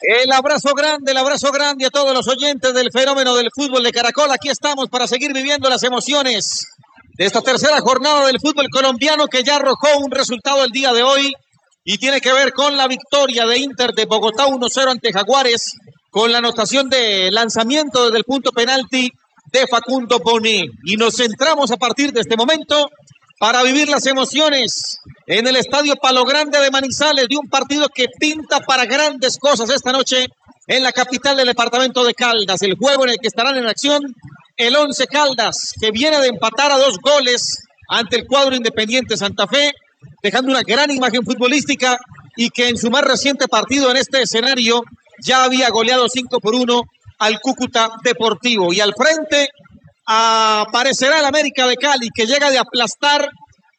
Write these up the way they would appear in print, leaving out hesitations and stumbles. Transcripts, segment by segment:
El abrazo grande a todos los oyentes del fenómeno del fútbol de Caracol. Aquí estamos para seguir viviendo las emociones de esta tercera jornada del fútbol colombiano que ya arrojó un resultado el día de hoy y tiene que ver con la victoria de Inter de Bogotá 1-0 ante Jaguares, con la anotación de lanzamiento desde el punto penalti de Facundo Bonet. Y nos centramos a partir de este momento para vivir las emociones en el Estadio Palo Grande de Manizales de un partido que pinta para grandes cosas esta noche en la capital del departamento de Caldas. El juego en el que estarán en acción el Once Caldas, que viene de empatar a 2 goles ante el cuadro Independiente Santa Fe, dejando una gran imagen futbolística y que en su más reciente partido en este escenario ya había goleado 5-1 al Cúcuta Deportivo. Y al frente aparecerá el América de Cali, que llega de aplastar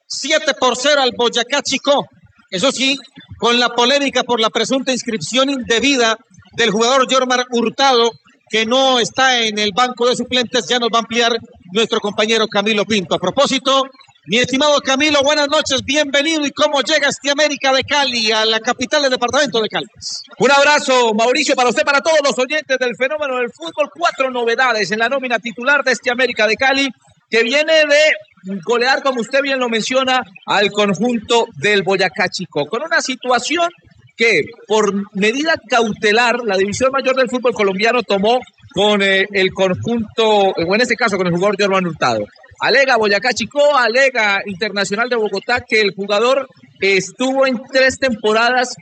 7-0 al Boyacá Chicó. Eso sí, con la polémica por la presunta inscripción indebida del jugador Jormar Hurtado, que no está en el banco de suplentes. Ya nos va a ampliar nuestro compañero Camilo Pinto. A propósito, mi estimado Camilo, buenas noches, bienvenido. ¿Y cómo llega este América de Cali a la capital del departamento de Caldas? Un abrazo, Mauricio, para usted, para todos los oyentes del fenómeno del fútbol. 4 novedades en la nómina titular de este América de Cali, que viene de golear, como usted bien lo menciona, al conjunto del Boyacá Chicó, con una situación que por medida cautelar la División Mayor del Fútbol Colombiano tomó con el conjunto, o en este caso con el jugador Jormar Hurtado. Alega Boyacá Chicó, alega Internacional de Bogotá que el jugador estuvo en 3 temporadas,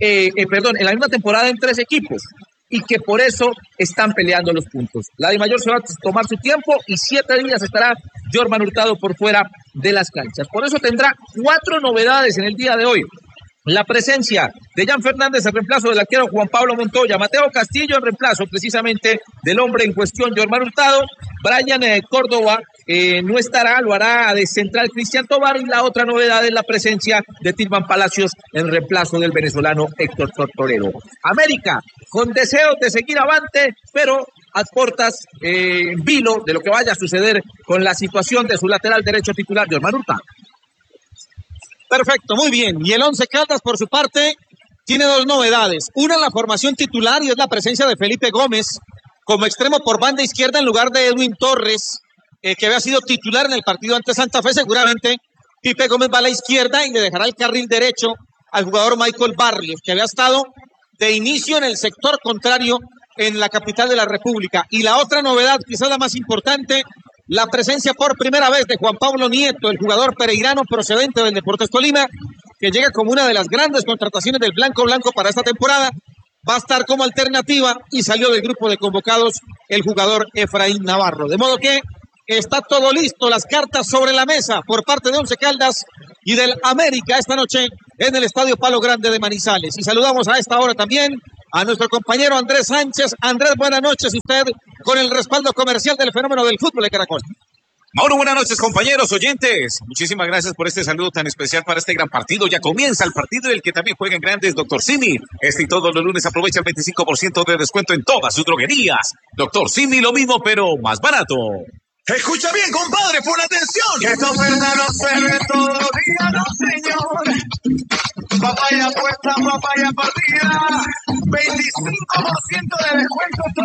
en la misma temporada en 3 equipos, y que por eso están peleando los puntos. La Dimayor se va a tomar su tiempo y 7 días estará Jormar Hurtado por fuera de las canchas. Por eso tendrá 4 novedades en el día de hoy. La presencia de Jan Fernández en reemplazo del arquero Juan Pablo Montoya, Mateo Castillo en reemplazo precisamente del hombre en cuestión Jormar Hurtado, Brian Córdoba no estará, lo hará de central Cristian Tobar, y la otra novedad es la presencia de Tilman Palacios en reemplazo del venezolano Héctor Tortorero. América con deseos de seguir avante, pero a portas en vilo de lo que vaya a suceder con la situación de su lateral derecho titular Jormar Hurtado. Perfecto, muy bien. Y el Once Caldas, por su parte, tiene 2 novedades. Una, la formación titular, y es la presencia de Felipe Gómez como extremo por banda izquierda en lugar de Edwin Torres, que había sido titular en el partido ante Santa Fe. Seguramente Pipe Gómez va a la izquierda y le dejará el carril derecho al jugador Michael Barrios, que había estado de inicio en el sector contrario en la capital de la República. Y la otra novedad, quizás la más importante, la presencia por primera vez de Juan Pablo Nieto, el jugador pereirano procedente del Deportes Tolima, que llega como una de las grandes contrataciones del Blanco para esta temporada. Va a estar como alternativa y salió del grupo de convocados el jugador Efraín Navarro. De modo que está todo listo, las cartas sobre la mesa por parte de Once Caldas y del América esta noche en el Estadio Palo Grande de Manizales. Y saludamos a esta hora también a nuestro compañero Andrés Sánchez. Andrés, buenas noches, usted con el respaldo comercial del fenómeno del fútbol de Caracol. Mauro, buenas noches, compañeros, oyentes. Muchísimas gracias por este saludo tan especial para este gran partido. Ya comienza el partido en el que también juegan grandes. Doctor Simi, y todos los lunes aprovecha el 25% de descuento en todas sus droguerías. Doctor Simi, lo mismo, pero más barato. Escucha bien, compadre, pon atención. Que esta oferta no se ve todos los días, no, señor. Papaya puesta, papaya partida. 25% de descuento.